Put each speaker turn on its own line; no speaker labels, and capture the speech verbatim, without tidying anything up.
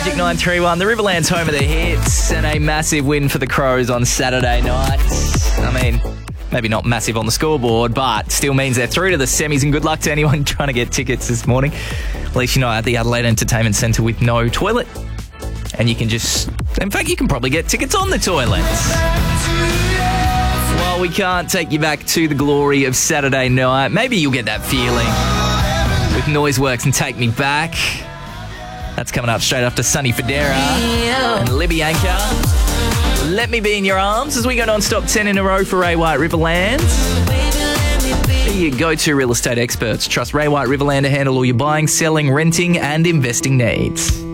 Magic nine three one, the Riverland's home of the hits, and a massive win for the Crows on Saturday night. I mean, maybe not massive on the scoreboard, but still means they're through to the semis, and good luck to anyone trying to get tickets this morning. At least you know at the Adelaide Entertainment Centre with no toilet. And you can just, in fact, you can probably get tickets on the toilets. While we can't take you back to the glory of Saturday night, maybe you'll get that feeling with Noiseworks and Take Me Back. That's coming up straight after Sonny Fodera and Libby Anchor. Let Me Be in Your Arms as we go non-stop ten in a row for Ray White Riverland. Be your go-to real estate experts. Trust Ray White Riverland to handle all your buying, selling, renting and investing needs.